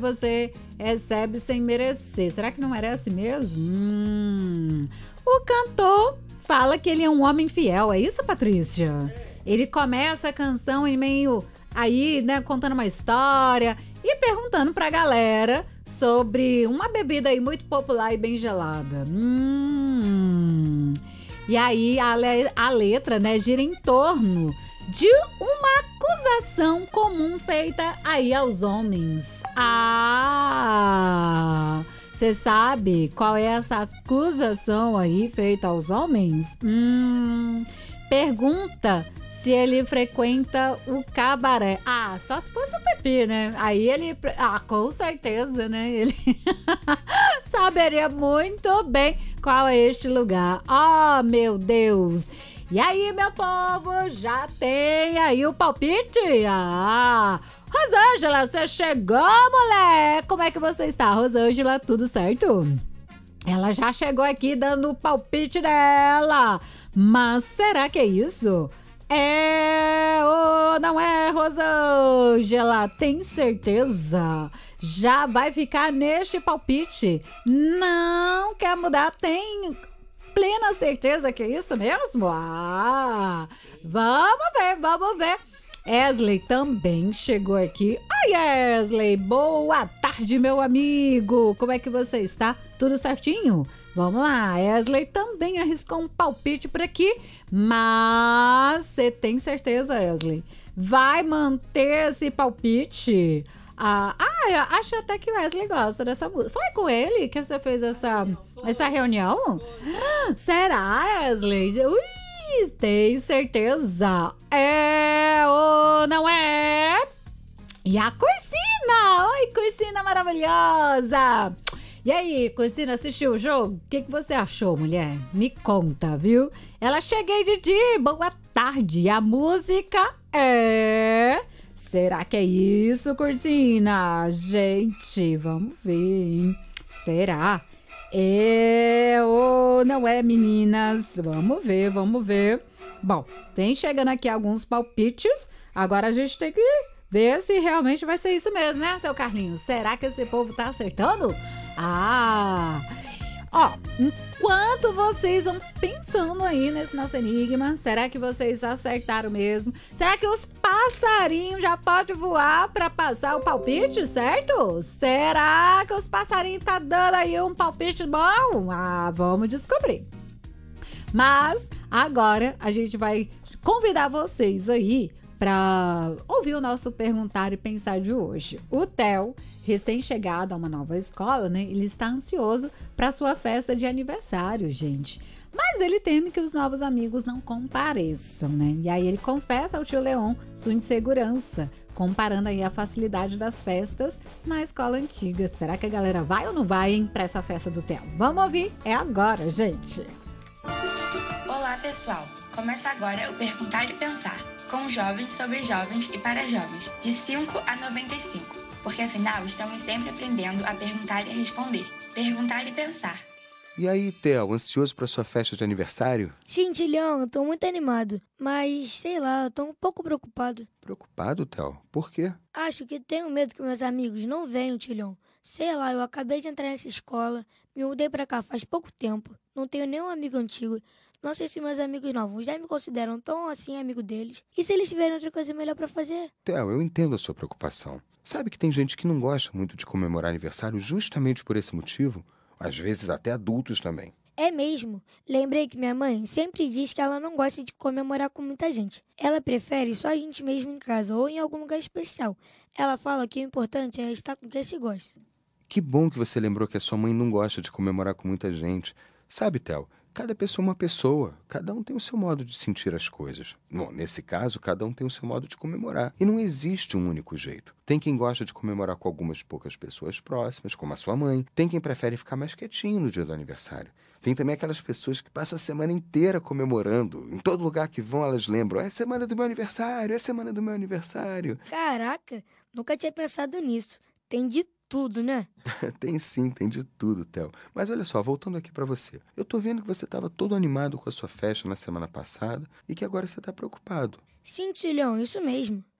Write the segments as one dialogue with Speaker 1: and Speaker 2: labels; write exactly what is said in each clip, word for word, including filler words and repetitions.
Speaker 1: você recebe sem merecer. Será que não merece mesmo? Hum. O cantor fala que ele é um homem fiel. É isso, Patrícia? Ele começa a canção em meio aí, né, contando uma história e perguntando pra galera sobre uma bebida aí muito popular e bem gelada. Hum. E aí a, le- a letra, né, gira em torno de uma acusação comum feita aí aos homens. Ah! Você sabe qual é essa acusação aí feita aos homens? Hum, pergunta se ele frequenta o cabaré. Ah, só se fosse o Pepe, né? Aí ele... Ah, com certeza, né? Ele saberia muito bem qual é este lugar. Oh, meu Deus! E aí, meu povo, já tem aí o palpite? Ah, Rosângela, você chegou, mulher? Como é que você está, Rosângela? Tudo certo? Ela já chegou aqui dando o palpite dela. Mas será que é isso? É ou não é, Rosângela? Tem certeza? Já vai ficar neste palpite? Não quer mudar? Tem plena certeza que é isso mesmo? Ah, vamos ver, vamos ver. Wesley também chegou aqui. Oi, Wesley, boa tarde, meu amigo. Como é que você está? Tudo certinho? Vamos lá, Wesley também arriscou um palpite por aqui, mas você tem certeza, Wesley? Vai manter esse palpite? Ah, ah, eu acho até que o Wesley gosta dessa música. Foi com ele que você fez essa, essa reunião? Será, Wesley? Ui, tem certeza? É ou não é? E a Cursina? Oi, Cursina maravilhosa! E aí, Cursina, assistiu o jogo? O que, que você achou, mulher? Me conta, viu? Ela cheguei, Didi, boa tarde. A música é... Será que é isso, Cursina? Gente, vamos ver, hein? Será? É ou não é, meninas? Vamos ver, vamos ver. Bom, vem chegando aqui alguns palpites. Agora a gente tem que ver se realmente vai ser isso mesmo, né, seu Carlinhos? Será que esse povo tá acertando? Ah! Ó, enquanto vocês vão pensando aí nesse nosso enigma, será que vocês acertaram mesmo? Será que os passarinhos já podem voar para passar o palpite, certo? Será que os passarinhos tá dando aí um palpite bom? Ah, vamos descobrir. Mas agora a gente vai convidar vocês aí para ouvir o nosso Perguntar e Pensar de hoje. O Theo, recém-chegado a uma nova escola, né? Ele está ansioso para sua festa de aniversário, gente. Mas ele teme que os novos amigos não compareçam, né? E aí ele confessa ao tio Leon sua insegurança, comparando aí a facilidade das festas na escola antiga. Será que a galera vai ou não vai, hein, para essa festa do Theo? Vamos ouvir? É agora, gente!
Speaker 2: Olá, pessoal! Começa agora o Perguntar e Pensar, com jovens sobre jovens e para jovens, de cinco a noventa e cinco, porque afinal estamos sempre aprendendo a perguntar e a responder. Perguntar e pensar.
Speaker 3: E aí, Theo, ansioso para sua festa de aniversário?
Speaker 4: Sim, Tilhão, eu tô muito animado, mas sei lá, eu tô um pouco preocupado.
Speaker 3: Preocupado, Theo? Por quê?
Speaker 4: Acho que tenho medo que meus amigos não venham, Tilhão. Sei lá, eu acabei de entrar nessa escola, me mudei pra cá faz pouco tempo, não tenho nenhum amigo antigo. Não sei se meus amigos novos já me consideram tão assim amigo deles. E se eles tiverem outra coisa melhor pra fazer?
Speaker 3: Theo, eu entendo a sua preocupação. Sabe que tem gente que não gosta muito de comemorar aniversário justamente por esse motivo? Às vezes até adultos também.
Speaker 4: É mesmo. Lembrei que minha mãe sempre diz que ela não gosta de comemorar com muita gente. Ela prefere só a gente mesmo em casa ou em algum lugar especial. Ela fala que o importante é estar com quem se gosta.
Speaker 3: Que bom que você lembrou que a sua mãe não gosta de comemorar com muita gente. Sabe, Theo, cada pessoa é uma pessoa. Cada um tem o seu modo de sentir as coisas. Bom, nesse caso, cada um tem o seu modo de comemorar. E não existe um único jeito. Tem quem gosta de comemorar com algumas poucas pessoas próximas, como a sua mãe. Tem quem prefere ficar mais quietinho no dia do aniversário. Tem também aquelas pessoas que passam a semana inteira comemorando. Em todo lugar que vão, elas lembram. É semana do meu aniversário, é semana do meu aniversário.
Speaker 4: Caraca, nunca tinha pensado nisso. Tem de tudo, né?
Speaker 3: Tem sim, tem de tudo, Theo. Mas olha só, voltando aqui pra você. Eu tô vendo que você estava todo animado com a sua festa na semana passada e que agora você tá preocupado.
Speaker 4: Sim, Tilhão, isso mesmo.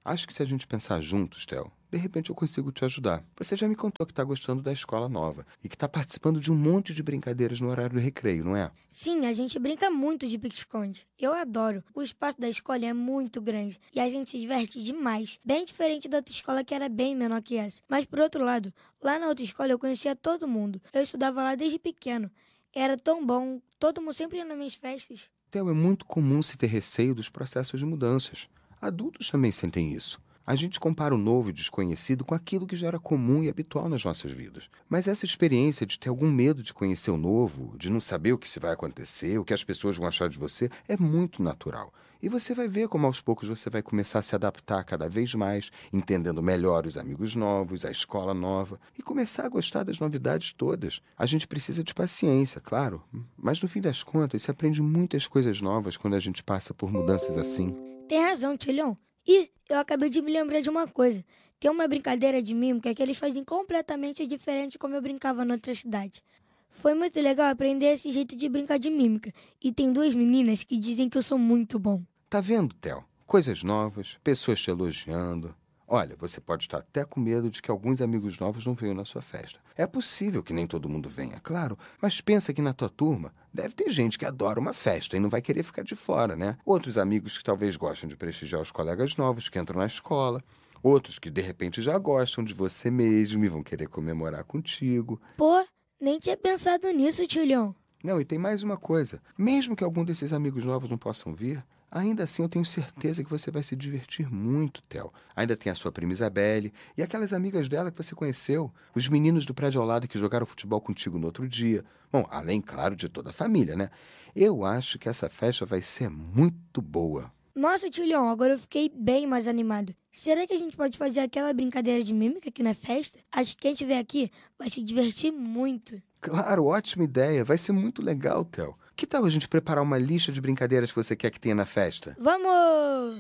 Speaker 3: Acho que se a gente pensar juntos, Theo, de repente eu consigo te ajudar. Você já me contou que está gostando da escola nova e que está participando de um monte de brincadeiras no horário do recreio, não é?
Speaker 4: Sim, a gente brinca muito de pique-esconde. Eu adoro. O espaço da escola é muito grande e a gente se diverte demais. Bem diferente da outra escola que era bem menor que essa. Mas por outro lado, lá na outra escola eu conhecia todo mundo. Eu estudava lá desde pequeno. Era tão bom, todo mundo sempre ia nas minhas festas.
Speaker 3: Theo, é muito comum se ter receio dos processos de mudanças. Adultos também sentem isso. A gente compara o novo e desconhecido com aquilo que já era comum e habitual nas nossas vidas. Mas essa experiência de ter algum medo de conhecer o novo, de não saber o que se vai acontecer, o que as pessoas vão achar de você, é muito natural. E você vai ver como aos poucos você vai começar a se adaptar cada vez mais, entendendo melhor os amigos novos, a escola nova, e começar a gostar das novidades todas. A gente precisa de paciência, claro, mas no fim das contas se aprende muitas coisas novas quando a gente passa por mudanças assim.
Speaker 4: Tem razão, Tilhão. E eu acabei de me lembrar de uma coisa. Tem uma brincadeira de mímica que eles fazem completamente diferente como eu brincava na outra cidade. Foi muito legal aprender esse jeito de brincar de mímica. E tem duas meninas que dizem que eu sou muito bom.
Speaker 3: Tá vendo, Theo? Coisas novas, pessoas te elogiando. Olha, você pode estar até com medo de que alguns amigos novos não venham na sua festa. É possível que nem todo mundo venha, claro, mas pensa que na tua turma deve ter gente que adora uma festa e não vai querer ficar de fora, né? Outros amigos que talvez gostem de prestigiar os colegas novos que entram na escola. Outros que de repente já gostam de você mesmo e vão querer comemorar contigo.
Speaker 4: Pô, nem tinha pensado nisso, Tilhão.
Speaker 3: Não, e tem mais uma coisa. Mesmo que algum desses amigos novos não possam vir, ainda assim eu tenho certeza que você vai se divertir muito, Theo. Ainda tem a sua prima Isabelle e aquelas amigas dela que você conheceu. Os meninos do prédio ao lado que jogaram futebol contigo no outro dia. Bom, além, claro, de toda a família, né? Eu acho que essa festa vai ser muito boa.
Speaker 4: Nossa, Tilhão, agora eu fiquei bem mais animado. Será que a gente pode fazer aquela brincadeira de mímica aqui na festa? Acho que quem estiver aqui vai se divertir muito.
Speaker 3: Claro, ótima ideia. Vai ser muito legal, Theo. Que tal a gente preparar uma lista de brincadeiras que você quer que tenha na festa?
Speaker 4: Vamos!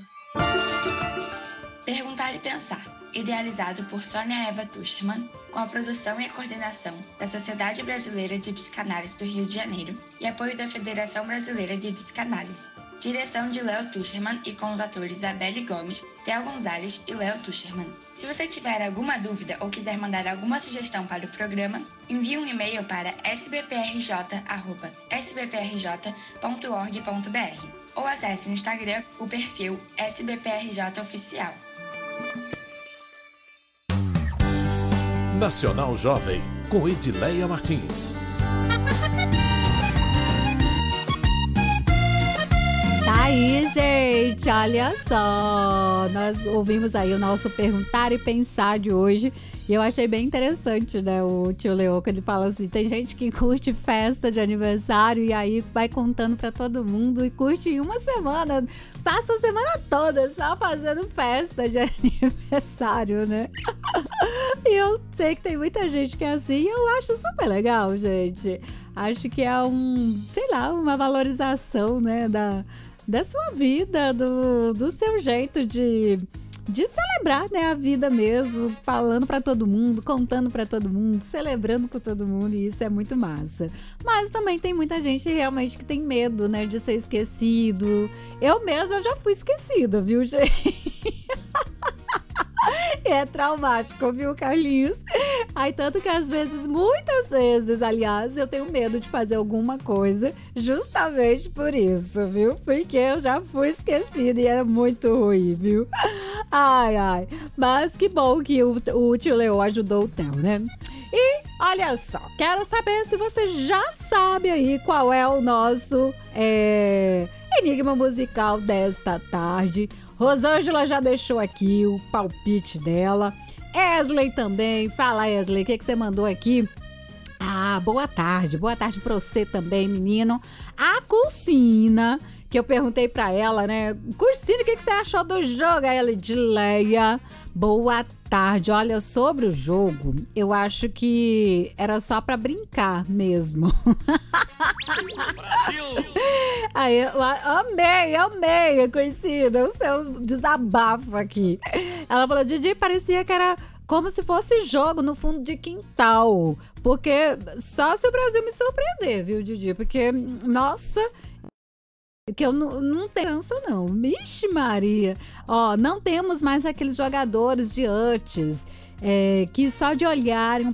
Speaker 2: Perguntar e Pensar, idealizado por Sônia Eva Tuschermann, com a produção e a coordenação da Sociedade Brasileira de Psicanálise do Rio de Janeiro e apoio da Federação Brasileira de Psicanálise. Direção de Léo Tuschermann e com os atores Isabelle Gomes, Theo Gonzalez e Léo Tuschermann. Se você tiver alguma dúvida ou quiser mandar alguma sugestão para o programa, envie um e-mail para s b p r j arroba s b p r j ponto org ponto b r ou acesse no Instagram o perfil S B P R J Oficial.
Speaker 5: Nacional Jovem, com Edileia Martins.
Speaker 1: Tá aí, gente, olha só, nós ouvimos aí o nosso Perguntar e Pensar de hoje e eu achei bem interessante, né, o tio Leo, que ele fala assim, tem gente que curte festa de aniversário e aí vai contando pra todo mundo e curte em uma semana, passa a semana toda só fazendo festa de aniversário, né? E eu sei que tem muita gente que é assim e eu acho super legal, gente. Acho que é um, sei lá, uma valorização, né, da... da sua vida, do, do seu jeito de, de celebrar, né, a vida mesmo, falando pra todo mundo, contando pra todo mundo, celebrando com todo mundo, e isso é muito massa. Mas também tem muita gente realmente que tem medo, né, de ser esquecido. Eu mesma já fui esquecida, viu, gente? É traumático, viu, Carlinhos? Aí, tanto que às vezes, muitas vezes, aliás, eu tenho medo de fazer alguma coisa justamente por isso, viu? Porque eu já fui esquecida e é muito ruim, viu? Ai, ai. Mas que bom que o, o tio Leo ajudou o Theo, né? E, olha só, quero saber se você já sabe aí qual é o nosso é, enigma musical desta tarde. Rosângela já deixou aqui o palpite dela. Esley também. Fala, Esley, o que, que você mandou aqui? Ah, boa tarde. Boa tarde pra você também, menino. A Cursina, que eu perguntei pra ela, né? Cursina, o que, que você achou do jogo? Aí ela, Edileia, boa tarde. Olha, sobre o jogo, eu acho que era só pra brincar mesmo.
Speaker 5: Brasil!
Speaker 1: Aí, eu amei, amei, Cursina, o seu desabafo aqui. Ela falou, Didi, parecia que era como se fosse jogo no fundo de quintal. Porque só se o Brasil me surpreender, viu, Didi? Porque, nossa, que eu não, não tenho criança, não. Vixe Maria. Ó, não temos mais aqueles jogadores de antes, é, que só de olharem